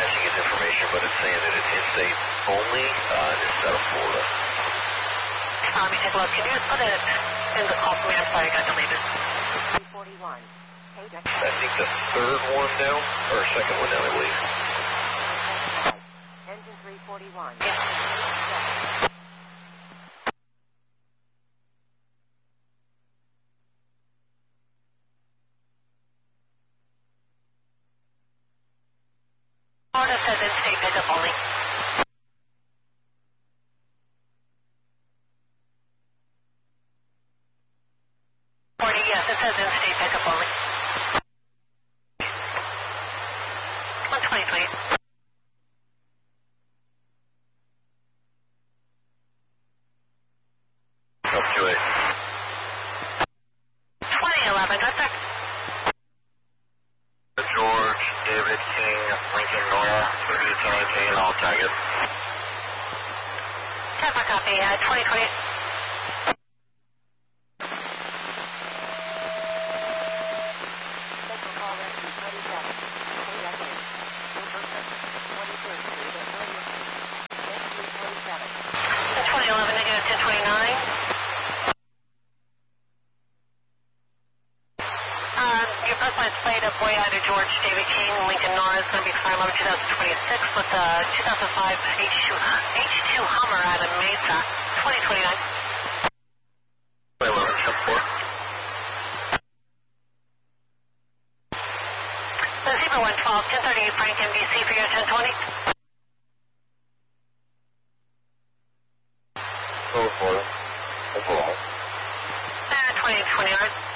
matching his information, but it's saying that it's in-state only instead of Florida. Let me take a look. Can you just put it in the call command so I got deleted? 341. I think the third one down, or second one down, I believe. Engine 341. Yeah. Florida says in-state pickup only. Yes, it says in-state pickup only. 120, please. Up to it. 2011, go back. George, David, King, Lincoln, Nora, 3018, I'll tag it. Type my copy, 2020. Your personalized plate of Boy Ida George David King Lincoln Nora is going to be expiring over 2026 with the 2005 H2 Hummer out of Mesa, 2029. 1174. The Zebra 112, 1038 Frank NBC for your 1020. Go for it. Oklahoma. 2029.